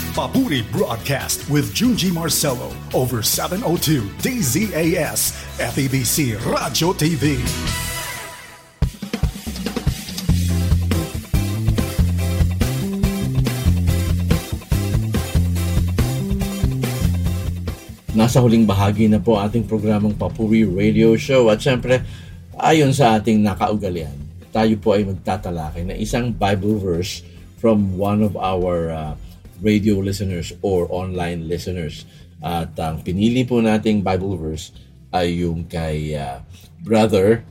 Papuri Broadcast with Junji Marcelo over 702 DZAS FEBC Radio TV. Nasa huling bahagi na po ating programang Papuri Radio Show at syempre ayon sa ating nakaugalian, tayo po ay magtatalakay na isang Bible verse from one of our radio listeners or online listeners. At ang pinili po nating Bible verse ay yung kay Brother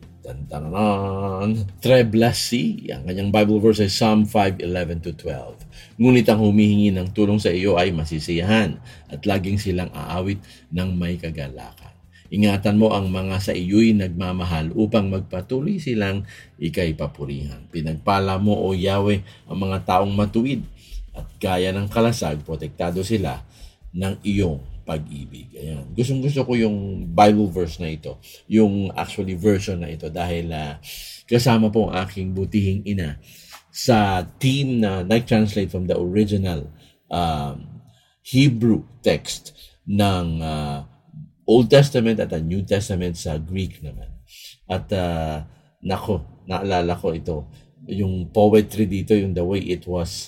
Treblasi. Ang kanyang Bible verse ay Psalm 5:11-12. Ngunit ang humihingi ng tulong sa iyo ay masisiyahan at laging silang aawit ng may kagalakan. Ingatan mo ang mga sa iyo'y nagmamahal upang magpatuloy silang ika'y papurihan. Pinagpala mo, O Yahweh, ang mga taong matuwid at gaya ng kalasag, protektado sila ng iyong pag-ibig. Ayan. Gustong-gusto ko yung Bible verse na ito, yung actually version na ito dahil kasama po ang aking butihing ina sa team na nag-translate from the original Hebrew text ng Old Testament at ang New Testament sa Greek naman. At naalala ko ito, yung poetry dito, yung the way it was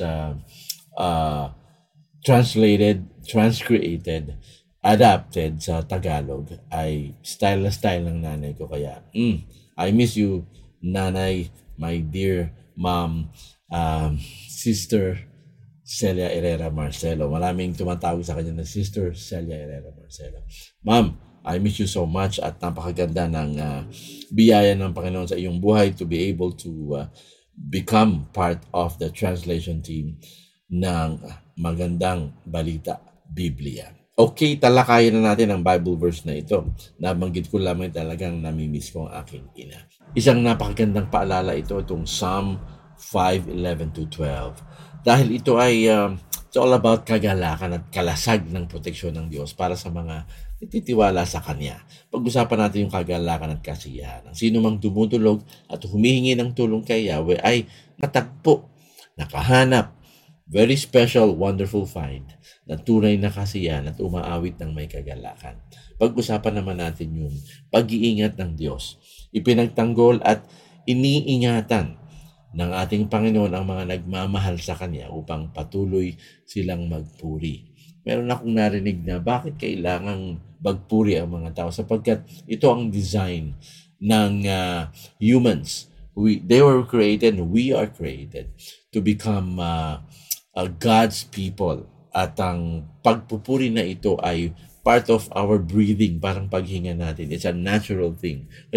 translated, transcreated, adapted sa Tagalog ay style na style ng nanay ko. Kaya, I miss you, nanay, my dear mom, sister Celia Herrera Marcelo. Maraming tumatawag sa kanya na Sister Celia Herrera Marcelo. Ma'am, I miss you so much at napakaganda ng biyaya ng Panginoon sa iyong buhay to be able to become part of the translation team ng Magandang Balita Biblia. Okay, talakayan na natin ang Bible verse na ito. Nabanggit ko lamang talagang namimiss ko ang aking ina. Isang napakagandang paalala ito, itong Psalm 5:11-12. Dahil ito ay it's all about kagalakan at kalasag ng proteksyon ng Diyos para sa mga ititiwala sa Kanya. Pag-usapan natin yung kagalakan at kasiyahan. Ang sino mang tumutulog at humihingi ng tulong kay Yahweh ay natagpo, nakahanap, very special, wonderful find na tunay na kasiyahan at umaawit ng may kagalakan. Pag-usapan naman natin yung pag-iingat ng Diyos. Ipinagtanggol at iniingatan ng ating Panginoon ang mga nagmamahal sa Kanya upang patuloy silang magpuri. Meron akong narinig na bakit kailangang magpuri ang mga tao sapagkat ito ang design ng humans. They were created and we are created to become God's people. At ang pagpupuri na ito ay part of our breathing, parang paghinga natin. It's a natural thing.